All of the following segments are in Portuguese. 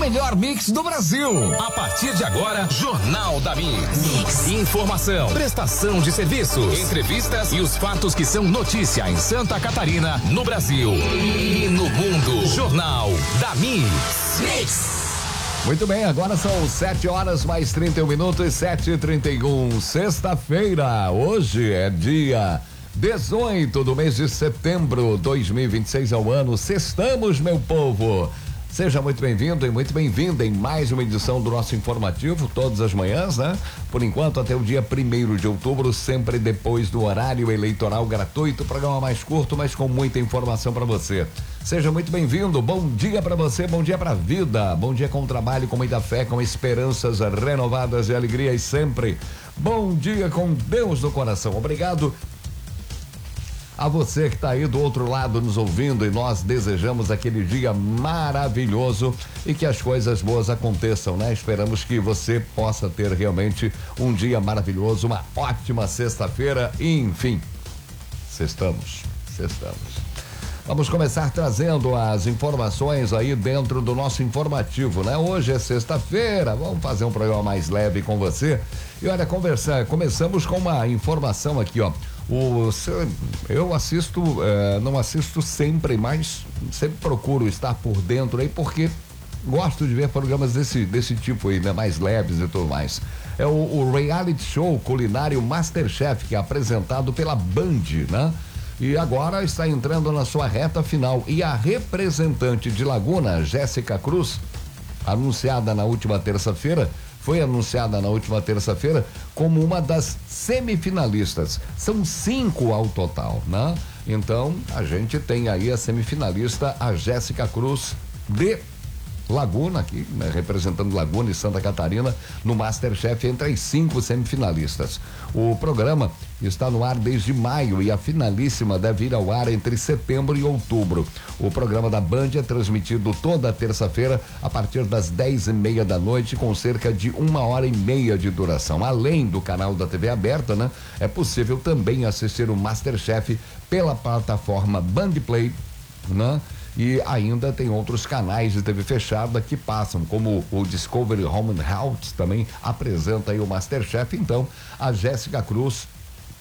melhor mix do Brasil. A partir de agora, Jornal da Mix. Informação, prestação de serviços, entrevistas e os fatos que são notícia em Santa Catarina, no Brasil e no mundo. Jornal da Mix. Muito bem, agora são 7 horas mais 31 minutos, 7h31, sexta-feira. Hoje é dia 18 do mês de setembro, 2026 ao ano. Sextamos, meu povo. Seja muito bem-vindo e muito bem-vinda em mais uma edição do nosso informativo, todas as manhãs, né? Por enquanto, até o dia 1º de outubro, sempre depois do horário eleitoral gratuito, programa mais curto, mas com muita informação para você. Seja muito bem-vindo, bom dia para você, bom dia para a vida, bom dia com trabalho, com muita fé, com esperanças renovadas e alegrias sempre. Bom dia com Deus no coração. Obrigado a você que está aí do outro lado nos ouvindo, e nós desejamos aquele dia maravilhoso e que as coisas boas aconteçam, né? Esperamos que você possa ter realmente um dia maravilhoso, uma ótima sexta-feira e, enfim, sextamos. Vamos começar trazendo as informações aí dentro do nosso informativo, né? Hoje é sexta-feira, vamos fazer um programa mais leve com você. E olha, começamos com uma informação aqui, ó. Eu assisto, não assisto sempre, mas sempre procuro estar por dentro aí, porque gosto de ver programas desse tipo aí, né? Mais leves e tudo mais. É o reality show culinário MasterChef, que é apresentado pela Band, né? E agora está entrando na sua reta final. E a representante de Laguna, Jéssica Cruz, foi anunciada na última terça-feira como uma das semifinalistas. São 5 ao total, né? Então, a gente tem aí a semifinalista, a Jéssica Cruz de Laguna, aqui, né, representando Laguna e Santa Catarina no MasterChef, entre as 5 semifinalistas. O programa está no ar desde maio e a finalíssima deve ir ao ar entre setembro e outubro. O programa da Band é transmitido toda terça-feira a partir das 10:30 da noite, com cerca de 1h30 de duração. Além do canal da TV aberta, né? É possível também assistir o MasterChef pela plataforma Bandplay, né? E ainda tem outros canais de TV fechada que passam, como o Discovery Home and Health também apresenta aí o MasterChef. Então, a Jéssica Cruz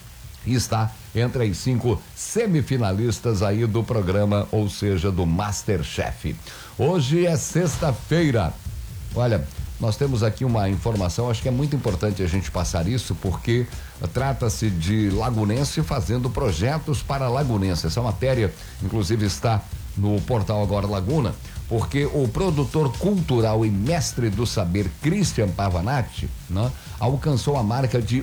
está entre as 5 semifinalistas aí do programa, ou seja, do MasterChef. Hoje é sexta-feira. Olha, nós temos aqui uma informação, acho que é muito importante a gente passar isso, porque trata-se de lagunense fazendo projetos para lagunense. Essa matéria, inclusive, está no portal Agora Laguna, porque o produtor cultural e mestre do saber Christian Pavanati, né, alcançou a marca de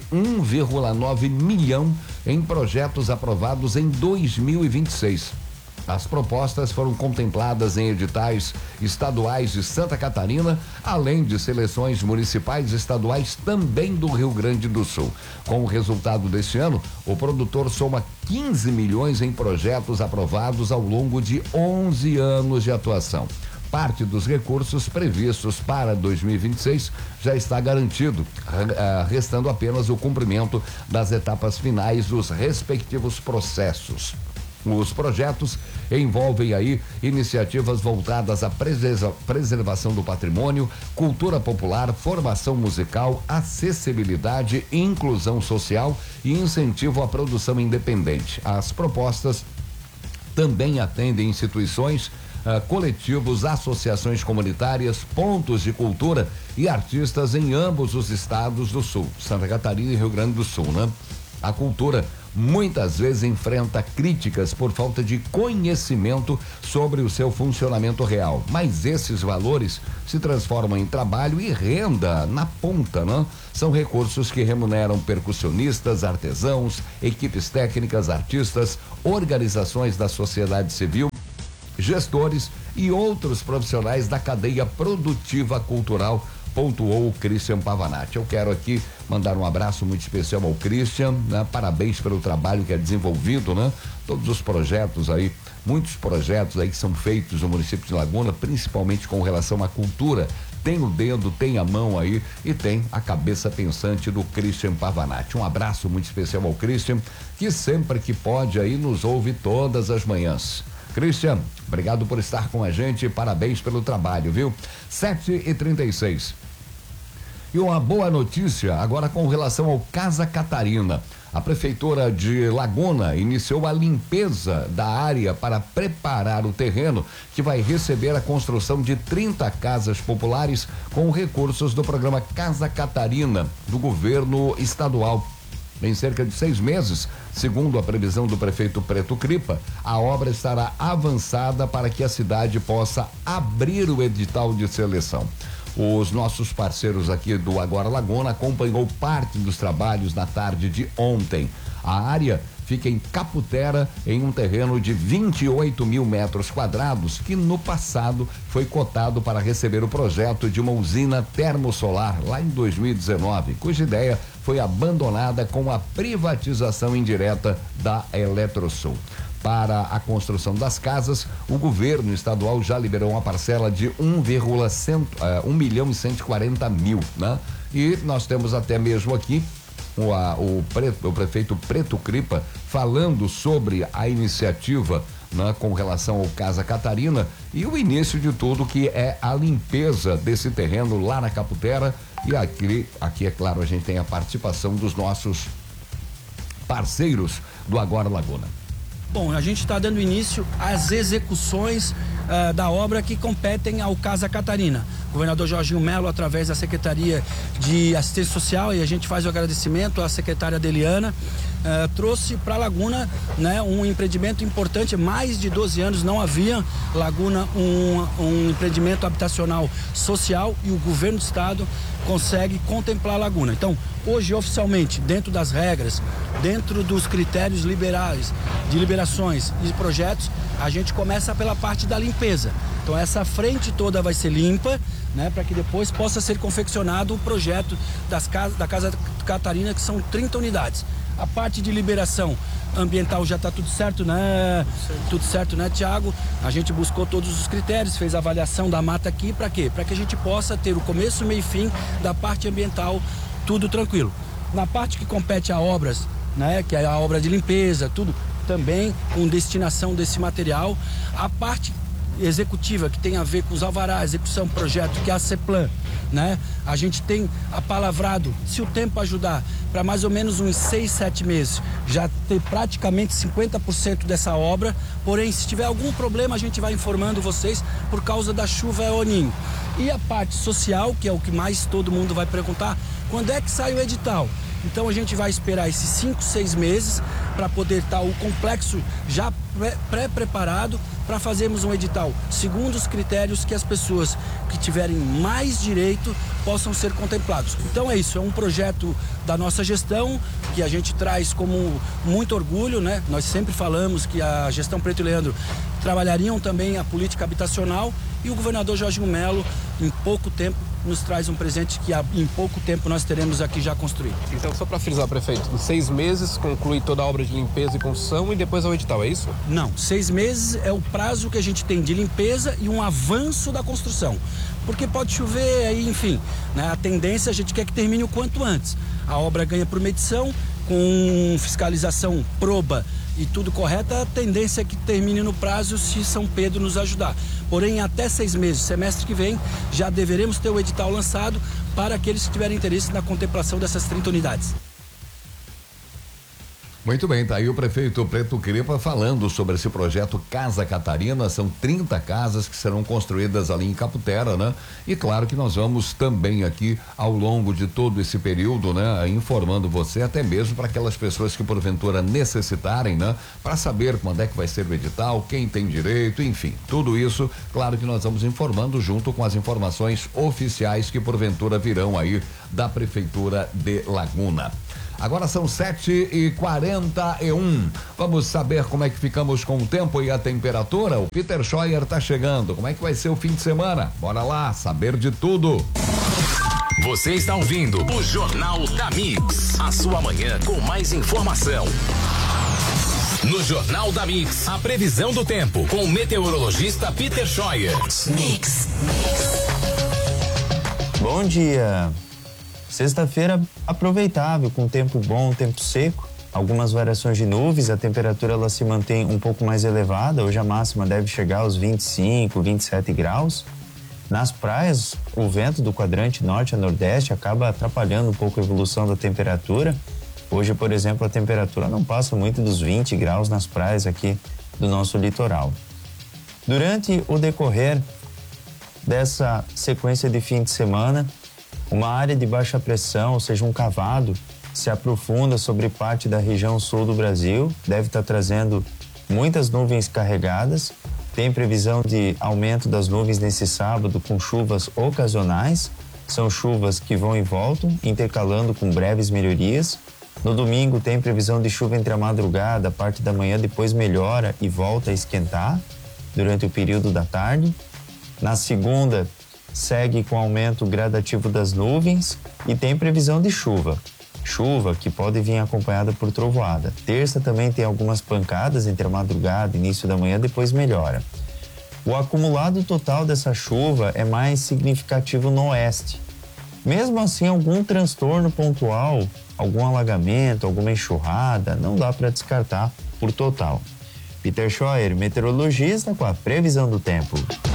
1,9 milhão em projetos aprovados em 2026. As propostas foram contempladas em editais estaduais de Santa Catarina, além de seleções municipais e estaduais também do Rio Grande do Sul. Com o resultado deste ano, o produtor soma 15 milhões em projetos aprovados ao longo de 11 anos de atuação. Parte dos recursos previstos para 2026 já está garantido, restando apenas o cumprimento das etapas finais dos respectivos processos. Os projetos envolvem aí iniciativas voltadas à preservação do patrimônio, cultura popular, formação musical, acessibilidade, inclusão social e incentivo à produção independente. As propostas também atendem instituições, coletivos, associações comunitárias, pontos de cultura e artistas em ambos os estados do Sul, Santa Catarina e Rio Grande do Sul, né? A cultura muitas vezes enfrenta críticas por falta de conhecimento sobre o seu funcionamento real, mas esses valores se transformam em trabalho e renda na ponta, né? São recursos que remuneram percussionistas, artesãos, equipes técnicas, artistas, organizações da sociedade civil, gestores e outros profissionais da cadeia produtiva cultural, pontuou o Christian Pavanati. Eu quero aqui mandar um abraço muito especial ao Christian, né? Parabéns pelo trabalho que é desenvolvido, né? Todos os projetos aí, muitos projetos aí que são feitos no município de Laguna, principalmente com relação à cultura. Tem o dedo, tem a mão aí e tem a cabeça pensante do Christian Pavanati. Um abraço muito especial ao Christian, que sempre que pode aí nos ouve todas as manhãs. Christian, obrigado por estar com a gente, parabéns pelo trabalho, viu? 7h36. E uma boa notícia agora com relação ao Casa Catarina. A Prefeitura de Laguna iniciou a limpeza da área para preparar o terreno que vai receber a construção de 30 casas populares com recursos do programa Casa Catarina do governo estadual. Em cerca de 6 meses, segundo a previsão do prefeito Preto Cripa, a obra estará avançada para que a cidade possa abrir o edital de seleção. Os nossos parceiros aqui do Agora Laguna acompanhou parte dos trabalhos na tarde de ontem. A área fica em Caputera, em um terreno de 28 mil metros quadrados, que no passado foi cotado para receber o projeto de uma usina termosolar lá em 2019, cuja ideia foi abandonada com a privatização indireta da Eletrosul. Para a construção das casas, o governo estadual já liberou uma parcela de 1.140.000, né? E nós temos até mesmo aqui o prefeito Preto Cripa falando sobre a iniciativa, né, com relação ao Casa Catarina e o início de tudo, que é a limpeza desse terreno lá na Caputera. E aqui é claro, a gente tem a participação dos nossos parceiros do Agora Laguna. Bom, a gente está dando início às execuções da obra que competem ao Casa Catarina. O governador Jorginho Melo, através da Secretaria de Assistência Social, e a gente faz o agradecimento à secretária Deliana, trouxe para Laguna, né, um empreendimento importante. Mais de 12 anos não havia Laguna um empreendimento habitacional social, e o governo do estado consegue contemplar a Laguna. Então, hoje, oficialmente, dentro das regras, dentro dos critérios liberais, de liberações e projetos, a gente começa pela parte da limpeza. Então, essa frente toda vai ser limpa, né, para que depois possa ser confeccionado o projeto da Casa Catarina, que são 30 unidades. A parte de liberação ambiental já está tudo certo, né? Tudo certo, né, Tiago? A gente buscou todos os critérios, fez a avaliação da mata aqui, para quê? Para que a gente possa ter o começo, meio e fim da parte ambiental, tudo tranquilo. Na parte que compete a obras, né, que é a obra de limpeza, tudo também com destinação desse material. A parte executiva, que tem a ver com os alvarás, execução, projeto, que é a CEPLAN, né? A gente tem apalavrado, se o tempo ajudar, para mais ou menos uns 6, 7 meses, já ter praticamente 50% dessa obra. Porém, se tiver algum problema, a gente vai informando vocês por causa da chuva El Niño. E a parte social, que é o que mais todo mundo vai perguntar, quando é que sai o edital? Então a gente vai esperar esses 5, 6 meses para poder estar o complexo já pré-preparado para fazermos um edital segundo os critérios que as pessoas que tiverem mais direito possam ser contemplados. Então é isso, é um projeto da nossa gestão que a gente traz como muito orgulho, né? Nós sempre falamos que a gestão Preto e Leandro trabalhariam também a política habitacional, e o governador Jorginho Melo, em pouco tempo, nos traz um presente que em pouco tempo nós teremos aqui já construído. Então, só para frisar, prefeito, em 6 meses conclui toda a obra de limpeza e construção e depois ao edital, é isso? Não, 6 meses é o prazo que a gente tem de limpeza e um avanço da construção. Porque pode chover, aí, enfim, né? A tendência a gente quer que termine o quanto antes. A obra ganha por medição, com fiscalização proba e tudo correto, a tendência é que termine no prazo, se São Pedro nos ajudar. Porém, até 6 meses, semestre que vem, já deveremos ter o edital lançado para aqueles que tiverem interesse na contemplação dessas 30 unidades. Muito bem, tá aí o prefeito Preto Cripa falando sobre esse projeto Casa Catarina. São 30 casas que serão construídas ali em Caputera, né? E claro que nós vamos também aqui ao longo de todo esse período, né, informando você, até mesmo para aquelas pessoas que porventura necessitarem, né, para saber quando é que vai ser o edital, quem tem direito, enfim, tudo isso, claro que nós vamos informando junto com as informações oficiais que porventura virão aí da Prefeitura de Laguna. Agora são 7h41. Vamos saber como é que ficamos com o tempo e a temperatura. O Peter Scheuer está chegando. Como é que vai ser o fim de semana? Bora lá saber de tudo. Você está ouvindo o Jornal da Mix, a sua manhã com mais informação. No Jornal da Mix, a previsão do tempo com o meteorologista Peter Scheuer. Mix. Bom dia. Sexta-feira aproveitável, com tempo bom, tempo seco. algumas variações de nuvens, a temperatura ela se mantém um pouco mais elevada, hoje a máxima deve chegar aos 25, 27 graus. Nas praias, o vento do quadrante norte a nordeste acaba atrapalhando um pouco a evolução da temperatura. Hoje, por exemplo, a temperatura não passa muito dos 20 graus nas praias aqui do nosso litoral. Durante o decorrer dessa sequência de fim de semana, uma área de baixa pressão, ou seja, um cavado, se aprofunda sobre parte da região sul do Brasil, deve estar trazendo muitas nuvens carregadas. Tem previsão de aumento das nuvens nesse sábado com chuvas ocasionais. São chuvas que vão e voltam, intercalando com breves melhorias. No domingo tem previsão de chuva entre a madrugada, a parte da manhã depois melhora e volta a esquentar durante o período da tarde. Na segunda, segue com aumento gradativo das nuvens e tem previsão de chuva. Chuva que pode vir acompanhada por trovoada. Terça também tem algumas pancadas entre a madrugada e início da manhã, depois melhora. O acumulado total dessa chuva é mais significativo no oeste. Mesmo assim, algum transtorno pontual, algum alagamento, alguma enxurrada, não dá para descartar por total. Peter Scheuer, meteorologista, com a previsão do tempo.